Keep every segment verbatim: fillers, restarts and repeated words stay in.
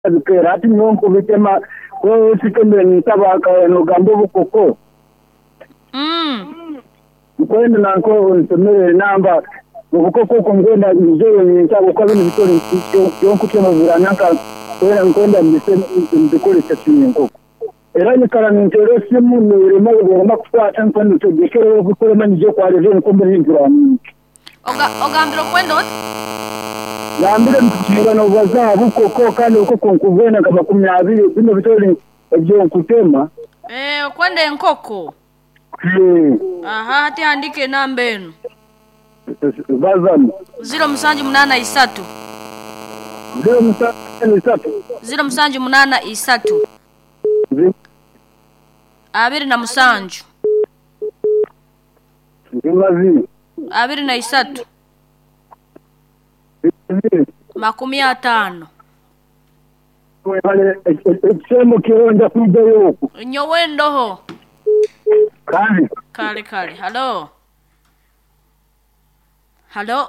Rati nyonko vitema kwa sikende ntabaka no gambo bukoko. Mm. Kwenda nanko nsemere namba bukoko ko ngenda njewe nitabo kwa bino bitori yonko cyama biranaka kwenda ngenda mbise mbikore cyatsinko. Era ni kara ntero simu nirema ngoma kwata nkwenda tugekere bukore manje kwa reje nkombe n'injira. Oga ogambiro kwenda Yambire mukimugano baza bukoko kandi uko konkuvena kama kumi na mbili bino bitori ebyo nkutema. Eh kwenda enkoko. Hmm. Aha hati andike namba eno. Bazamu. zero musanju munana isatu. zero musanju isatu. zero musanju munana isatu. Abiri na musanju. Zimazi. Abiri na isatu. Makumi atano. Wale ekisemo kironda kuja yoko. Nyowendo ho. Kali. Kale kale. Hello. Hello.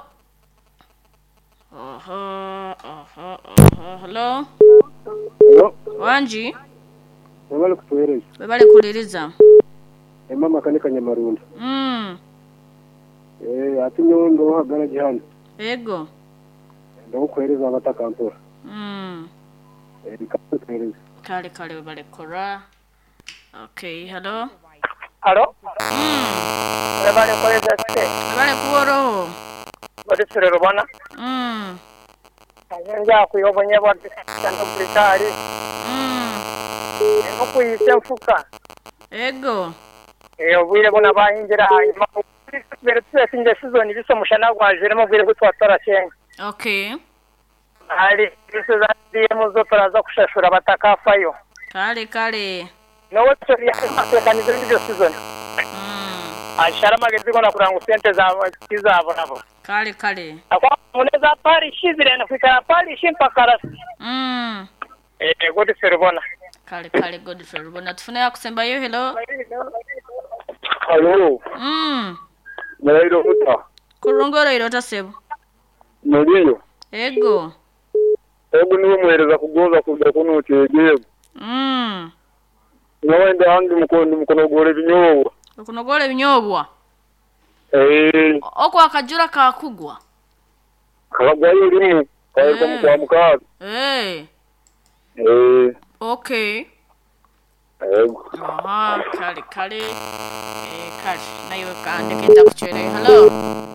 Oho, oho, oho. Hello. Hello. Wanji. Wale kutueleza. Bebale kuliriza. E mama kanika Nyamarunda. Mm. Eh ati nyondo hagara jihano. Ego. Ndo kueleza abatakampora. Mm. Eh dikakueleza. Kale kale bebale kora. Okay, hello. Hello? Mm. Bebale kueleza se. Bebale kuoro. Bade sirero bana. Mm. Nja kuyobonye bade cyangwa britari. Mm. Eno kuyise mfuka. Ego. Eh obwire bona bahingira hanyuma. Bere twese nje season biso mushana gwajiremo bwire gutwatara cyane. Okay. Ali biso za diemo zo turaza kushashura batakafayo. Kale kale. No turi yakanizwe ndio season. Mm. Ashara magezi kona kuranga sente za kizabo nabo. Kale kale. Akwa muneza pari shizire na fika pari shimpakara. Mm. Eh godi seribona. Kale kale god for bona tufuna ya kusemba yo hello. Hello. Mm. Mwairo muta. Kurungoro irota sebo. Muriyo. Ego. Ego niwe muhereza kugoza kuja kuno tegeye. Mm. Nawenda hangi mukondo mukono gore binyobwa. Ukunogole binyobwa. Eh. Oko akajura kakugwa. Kagwayo limu. Kaye ko mukwa mukazi. Eh. Eh. Okay. Ego. Aha, kale kale. Eh kale. Nayo kande kenda kuchere. Hello.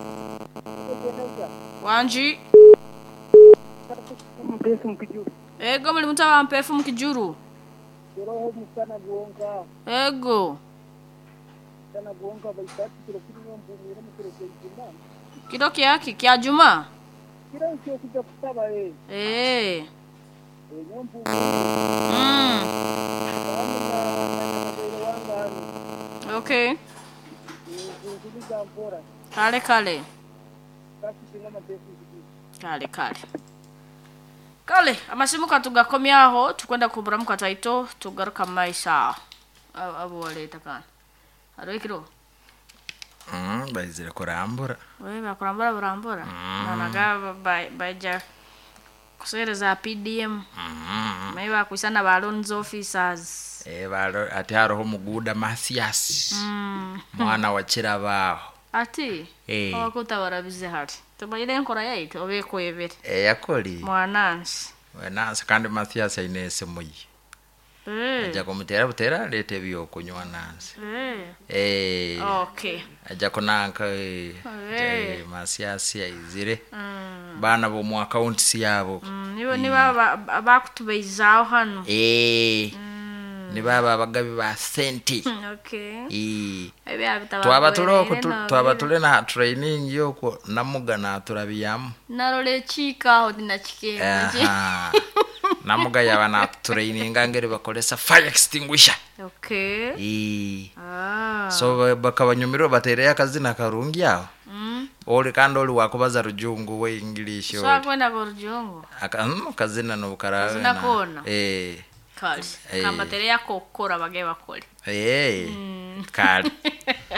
Wanji. Mpefu mkiju. Ego muli mutawa mpefu mkijuru. Roho msana guonga. Ego. Sana guonga baitati kilo kilo mbumire mkiro kujuma. Kido kiaki kia juma. Kila sio kuja kusaba eh. Eh. Nyombu. Mm. Okay. Kujuliza mbora. Kale kale. Kasi ngoma mpefu. Kale kale. Kale, amasimuka tugakomya aho tukwenda kuburamuka taito tugaruka maisha. Abo waleta kana. Arikiro. Mm, baizire kurambura. Wewe bakurambura burambura. Mm. Nanaga baja kusereza P D M. Mhm. Maiba kusana ba loans officers. Eh baro ati haroho muguda masiasi. Mm. Mwana wa chirabaho. Ati. Eh. Okutawarabize hati. Tubayire nkora yaito obeko yebere. Eh yakoli. Mwanansi. Wenansa kandi masiasi inese muyi. Eh. Aja kumutera butera lete byo kunywa nansi. Eh. Eh. Okay. Aja kunanka eh, eh masiasi izire. Mm. Bana bo mu accounts yabo. Mm, nibo niba bakutubeizaho hano. Eh. Mm. Ni baba bagabi ba senti. Okay. Eh. Ebe abitaba. Twaba turoko twaba tulena training yoko namugana turabiyamu. Narole chika ho dinachikeje. Aha. Namuga yabana training ngangere bakolesa fire extinguisher. Okay. Eh. Ah. So bakabanyumiro batereye akazina karungi yaho. Mm. Oli kandi oli wakubaza rujungu we English oli. So kwenda ko rujungu. Aka mm, kazina no bukarawe. Kazina kona. Eh. Kali. Kamba tere yako kokora bage bakole. Eh. Mm. Kali.